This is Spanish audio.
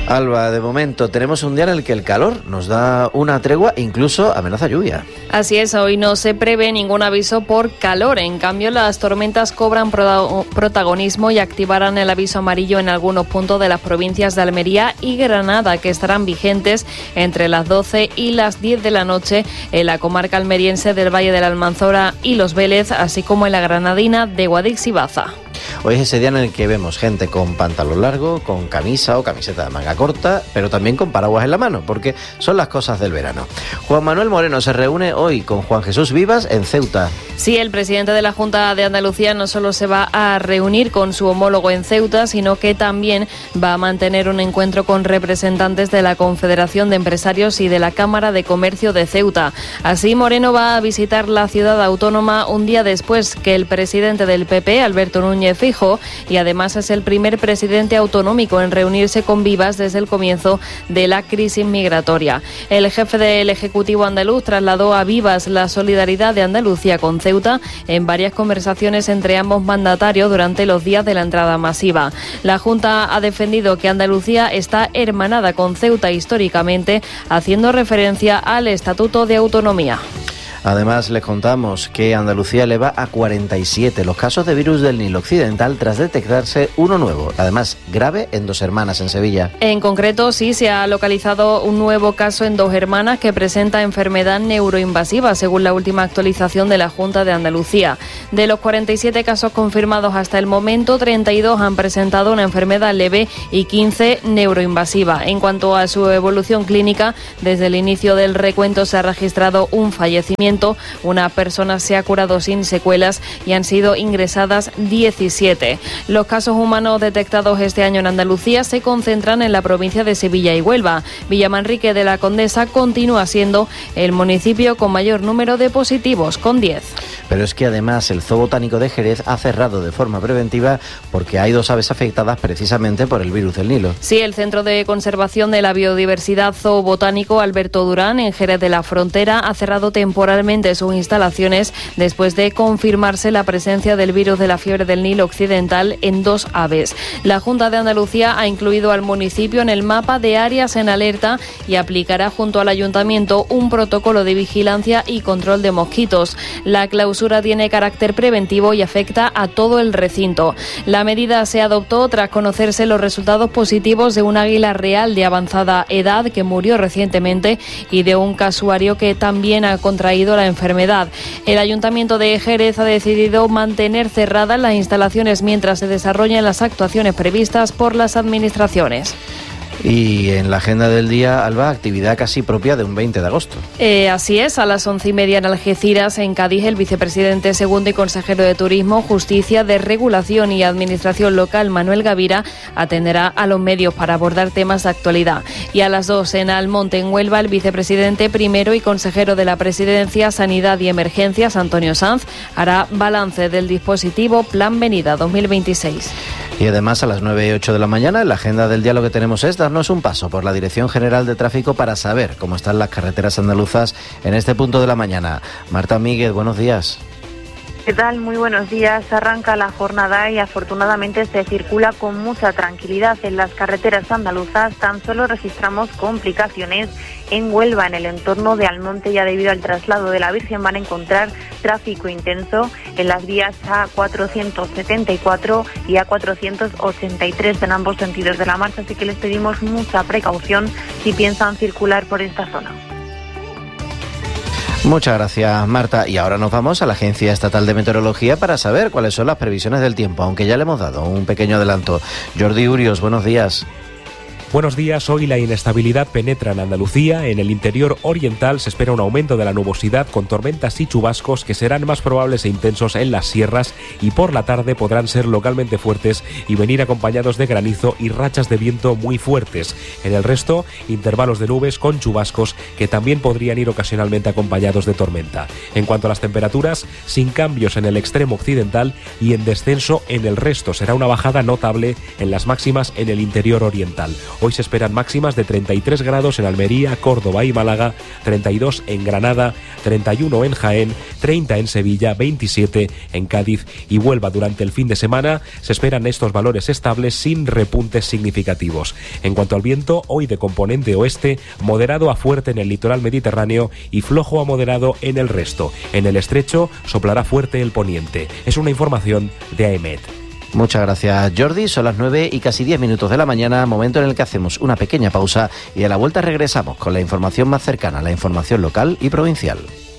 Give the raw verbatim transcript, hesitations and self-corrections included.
Alba, de momento tenemos un día en el que el calor nos da una tregua, incluso amenaza lluvia. Así es, hoy no se prevé ningún aviso por calor. En cambio, las tormentas cobran pro- protagonismo y activarán el aviso amarillo en algunos puntos de las provincias de Almería y Granada, que estarán vigentes entre las doce y las diez de la noche en la comarca almeriense del Valle de la Almanzora y Los Vélez, así como en la granadina de Guadix y Baza. Hoy es ese día en el que vemos gente con pantalón largo, con camisa o camiseta de manga corta, pero también con paraguas en la mano, porque son las cosas del verano. Juan Manuel Moreno se reúne hoy con Juan Jesús Vivas en Ceuta. Sí, el presidente de la Junta de Andalucía no solo se va a reunir con su homólogo en Ceuta, sino que también va a mantener un encuentro con representantes de la Confederación de Empresarios y de la Cámara de Comercio de Ceuta. Así, Moreno va a visitar la ciudad autónoma un día después que el presidente del P P, Alberto Núñez Feijóo, y además es el primer presidente autonómico en reunirse con Vivas desde el comienzo de la crisis migratoria. El jefe del Ejecutivo andaluz trasladó a Vivas la solidaridad de Andalucía con Ceuta en varias conversaciones entre ambos mandatarios durante los días de la entrada masiva. La Junta ha defendido que Andalucía está hermanada con Ceuta históricamente, haciendo referencia al Estatuto de Autonomía. Además, les contamos que Andalucía eleva a cuarenta y siete los casos de virus del Nilo Occidental tras detectarse uno nuevo, además grave, en Dos Hermanas, en Sevilla. En concreto, sí, se ha localizado un nuevo caso en Dos Hermanas que presenta enfermedad neuroinvasiva, según la última actualización de la Junta de Andalucía. De los cuarenta y siete casos confirmados hasta el momento, treinta y dos han presentado una enfermedad leve y quince neuroinvasiva. En cuanto a su evolución clínica, desde el inicio del recuento se ha registrado un fallecimiento. Una persona se ha curado sin secuelas y han sido ingresadas diecisiete. Los casos humanos detectados este año en Andalucía se concentran en la provincia de Sevilla y Huelva. Villamanrique de la Condesa continúa siendo el municipio con mayor número de positivos, con diez. Pero es que además el Zoo Botánico de Jerez ha cerrado de forma preventiva porque hay dos aves afectadas precisamente por el virus del Nilo. Sí, el Centro de Conservación de la Biodiversidad Zoo Botánico Alberto Durán, en Jerez de la Frontera, ha cerrado temporalmente sus instalaciones después de confirmarse la presencia del virus de la fiebre del Nilo Occidental en dos aves. La Junta de Andalucía ha incluido al municipio en el mapa de áreas en alerta y aplicará junto al ayuntamiento un protocolo de vigilancia y control de mosquitos. La clausura tiene carácter preventivo y afecta a todo el recinto. La medida se adoptó tras conocerse los resultados positivos de un águila real de avanzada edad que murió recientemente y de un casuario que también ha contraído la enfermedad. El Ayuntamiento de Jerez ha decidido mantener cerradas las instalaciones mientras se desarrollan las actuaciones previstas por las administraciones. Y en la agenda del día, Alba, actividad casi propia de un veinte de agosto. Eh, así es, a las once y media en Algeciras, en Cádiz, el vicepresidente segundo y consejero de Turismo, Justicia, Desregulación y Administración Local, Manuel Gavira, atenderá a los medios para abordar temas de actualidad. Y a las dos en Almonte, en Huelva, el vicepresidente primero y consejero de la Presidencia, Sanidad y Emergencias, Antonio Sanz, hará balance del dispositivo Plan Venida dos mil veintiséis. Y además a las nueve y ocho de la mañana, en la agenda del día lo que tenemos es darnos un paso por la Dirección General de Tráfico para saber cómo están las carreteras andaluzas en este punto de la mañana. Marta Míguez, buenos días. ¿Qué tal? Muy buenos días. Arranca la jornada y afortunadamente se circula con mucha tranquilidad en las carreteras andaluzas. Tan solo registramos complicaciones en Huelva, en el entorno de Almonte. Ya debido al traslado de la Virgen van a encontrar tráfico intenso en las vías A cuatrocientos setenta y cuatro y A cuatrocientos ochenta y tres en ambos sentidos de la marcha, así que les pedimos mucha precaución si piensan circular por esta zona. Muchas gracias, Marta. Y ahora nos vamos a la Agencia Estatal de Meteorología para saber cuáles son las previsiones del tiempo, aunque ya le hemos dado un pequeño adelanto. Jordi Urios, buenos días. Buenos días. Hoy la inestabilidad penetra en Andalucía. En el interior oriental se espera un aumento de la nubosidad con tormentas y chubascos que serán más probables e intensos en las sierras y por la tarde podrán ser localmente fuertes y venir acompañados de granizo y rachas de viento muy fuertes. En el resto, intervalos de nubes con chubascos que también podrían ir ocasionalmente acompañados de tormenta. En cuanto a las temperaturas, sin cambios en el extremo occidental y en descenso en el resto. Será una bajada notable en las máximas en el interior oriental. Hoy se esperan máximas de treinta y tres grados en Almería, Córdoba y Málaga, treinta y dos en Granada, treinta y uno en Jaén, treinta en Sevilla, veintisiete en Cádiz y Huelva. Durante el fin de semana se esperan estos valores estables sin repuntes significativos. En cuanto al viento, hoy de componente oeste, moderado a fuerte en el litoral mediterráneo y flojo a moderado en el resto. En el estrecho soplará fuerte el poniente. Es una información de A E M E T. Muchas gracias, Jordi. Son las nueve y casi diez minutos de la mañana, momento en el que hacemos una pequeña pausa y a la vuelta regresamos con la información más cercana, la información local y provincial.